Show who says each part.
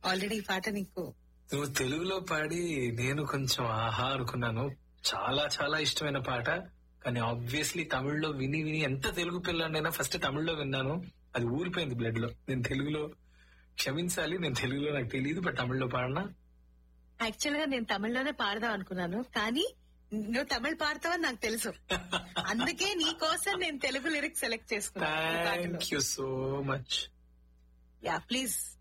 Speaker 1: Already ఈ పాట నీకు
Speaker 2: నువ్వు తెలుగులో పాడి నేను కొంచెం ఆహా అనుకున్నాను. చాలా చాలా ఇష్టమైన పాట. కానీ ఆబ్వియస్లీ తమిళ్లో విని విని ఎంత తెలుగు పిల్లాడినైనా ఫస్ట్ తమిళ్లో విన్నాను, అది ఊరిపోయింది బ్లడ్ లో. నేను తెలుగులో క్షమించాలి, నేను తెలుగులో నాకు తెలియదు, బట్ తమిళ్లో పాడినా.
Speaker 1: యాక్చువల్ గా నేను తమిళ్లోనే పాడదాం అనుకున్నాను, కానీ నువ్వు తమిళ్ పాడతావని నాకు తెలుసు. అందుకే నీ కోసం నేను తెలుగు లిరిక్స్ సెలెక్ట్ చేసుకున్నాను.
Speaker 2: Thank you so much.
Speaker 1: Yeah please